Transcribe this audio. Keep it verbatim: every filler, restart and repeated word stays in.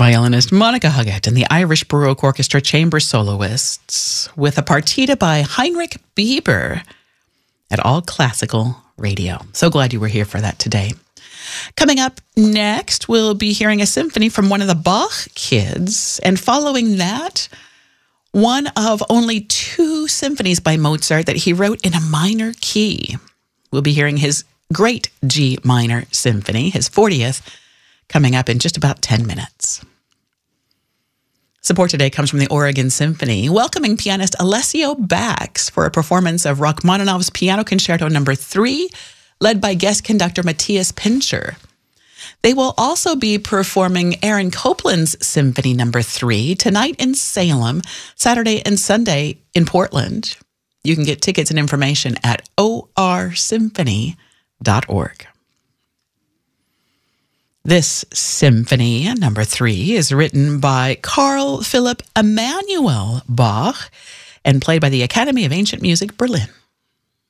violinist Monica Huggett and the Irish Baroque Orchestra chamber soloists with a partita by Heinrich Bieber at All Classical Radio. So glad you were here for that today. Coming up next, we'll be hearing a symphony from one of the Bach kids, and following that, one of only two symphonies by Mozart that he wrote in a minor key. We'll be hearing his great G minor symphony, his fortieth, coming up in just about ten minutes. Support today comes from the Oregon Symphony, welcoming pianist Alessio Bax for a performance of Rachmaninoff's Piano Concerto Number three, led by guest conductor Matthias Pincher. They will also be performing Aaron Copland's Symphony Number three tonight in Salem, Saturday and Sunday in Portland. You can get tickets and information at o r symphony dot org. This Symphony Number three is written by Carl Philipp Emanuel Bach and played by the Academy of Ancient Music, Berlin.